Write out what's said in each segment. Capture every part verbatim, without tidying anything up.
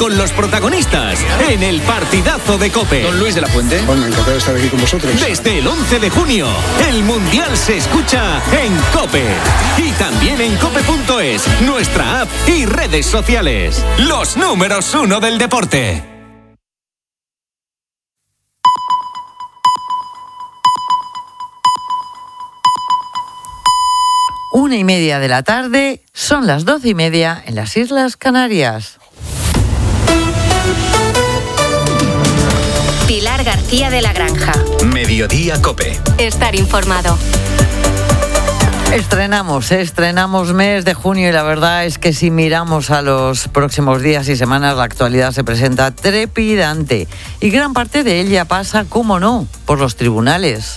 con los protagonistas en el partidazo de COPE. Don Luis de la Fuente. Bueno, encantado de estar aquí con vosotros. Desde el once de junio, el Mundial se escucha en COPE. Y también en cope punto es, nuestra app y redes sociales. Los números uno del deporte. Una y media de la tarde, son las doce y media en las Islas Canarias. Pilar García de la Granja. Mediodía COPE. Estar informado. Estrenamos, estrenamos mes de junio y la verdad es que si miramos a los próximos días y semanas, la actualidad se presenta trepidante. Y gran parte de ella pasa, cómo no, por los tribunales.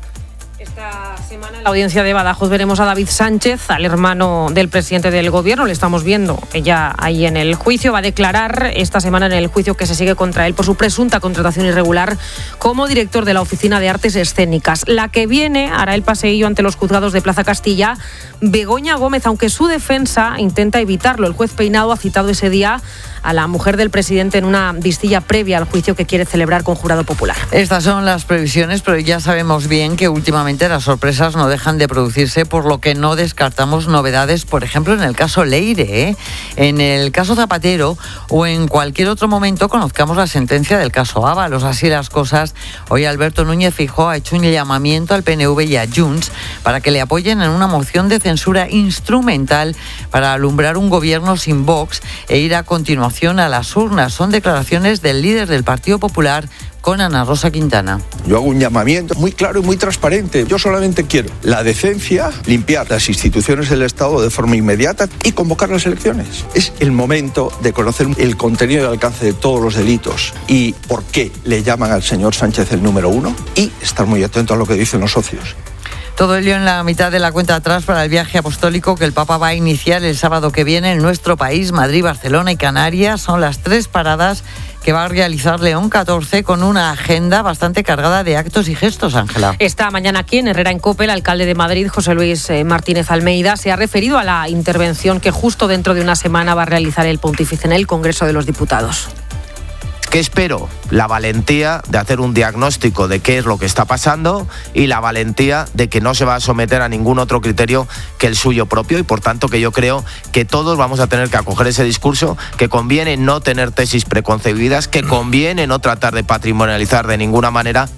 Esta semana en la audiencia de Badajoz veremos a David Sánchez, al hermano del presidente del gobierno. Le estamos viendo ya ahí en el juicio. Va a declarar esta semana en el juicio que se sigue contra él por su presunta contratación irregular como director de la Oficina de Artes Escénicas. La que viene hará el paseillo ante los juzgados de Plaza Castilla, Begoña Gómez, aunque su defensa intenta evitarlo. El juez Peinado ha citado ese día a la mujer del presidente en una vistilla previa al juicio que quiere celebrar con jurado popular. Estas son las previsiones, pero ya sabemos bien que últimamente las sorpresas no dejan de producirse, por lo que no descartamos novedades, por ejemplo, en el caso Leire, ¿eh? En el caso Zapatero o en cualquier otro momento conozcamos la sentencia del caso Ábalos. Así las cosas, hoy Alberto Núñez Feijóo ha hecho un llamamiento al P N V y a Junts para que le apoyen en una moción de censura instrumental para alumbrar un gobierno sin Vox e ir a continuación a las urnas. Son declaraciones del líder del Partido Popular, con Ana Rosa Quintana. Yo hago un llamamiento muy claro y muy transparente. Yo solamente quiero la decencia, limpiar las instituciones del Estado de forma inmediata y convocar las elecciones. Es el momento de conocer el contenido y el alcance de todos los delitos y por qué le llaman al señor Sánchez el número uno y estar muy atento a lo que dicen los socios. Todo ello en la mitad de la cuenta atrás para el viaje apostólico que el Papa va a iniciar el sábado que viene en nuestro país. Madrid, Barcelona y Canarias son las tres paradas que va a realizar León catorce, con una agenda bastante cargada de actos y gestos, Ángela. Esta mañana aquí en Herrera en COPE, el alcalde de Madrid, José Luis Martínez Almeida, se ha referido a la intervención que justo dentro de una semana va a realizar el pontífice en el Congreso de los Diputados. ¿Qué espero? La valentía de hacer un diagnóstico de qué es lo que está pasando y la valentía de que no se va a someter a ningún otro criterio que el suyo propio, y por tanto que yo creo que todos vamos a tener que acoger ese discurso, que conviene no tener tesis preconcebidas, que conviene no tratar de patrimonializar de ninguna manera.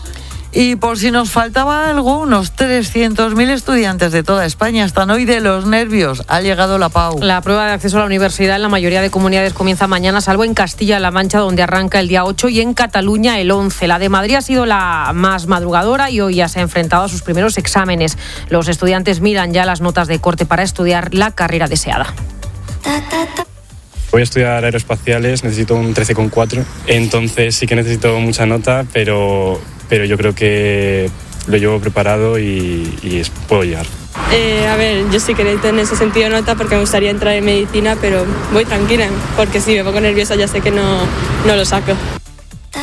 Y por si nos faltaba algo, unos trescientos mil estudiantes de toda España están hoy de los nervios. Ha llegado la Pau. La prueba de acceso a la universidad en la mayoría de comunidades comienza mañana, salvo en Castilla-La Mancha, donde arranca el día ocho, y en Cataluña el once. La de Madrid ha sido la más madrugadora y hoy ya se ha enfrentado a sus primeros exámenes. Los estudiantes miran ya las notas de corte para estudiar la carrera deseada. Voy a estudiar aeroespaciales, necesito un trece coma cuatro, entonces sí que necesito mucha nota, pero, pero yo creo que lo llevo preparado y, y es, puedo llegar. Eh, a ver, yo sí que necesito en ese sentido nota porque me gustaría entrar en medicina, pero voy tranquila, porque si me pongo nerviosa ya sé que no, no lo saco.